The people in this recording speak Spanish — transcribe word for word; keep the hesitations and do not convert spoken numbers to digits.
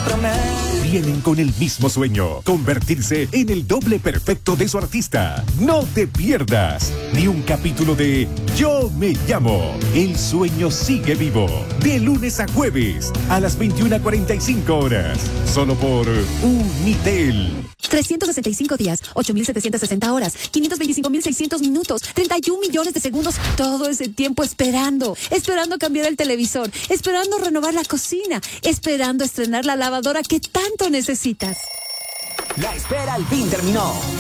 Vienen con el mismo sueño, convertirse en el doble perfecto de su artista. No te pierdas ni un capítulo de Yo Me Llamo. El sueño sigue vivo. De lunes a jueves a las veintiuna cuarenta y cinco horas. Solo por Unitel. trescientos sesenta y cinco días, ocho mil setecientas sesenta horas, quinientos veinticinco mil seiscientos minutos, treinta y un millones de segundos. Todo ese tiempo esperando, esperando cambiar el televisor, esperando renovar la cocina, esperando estrenar la lavadora que tanto necesitas. La espera al fin terminó.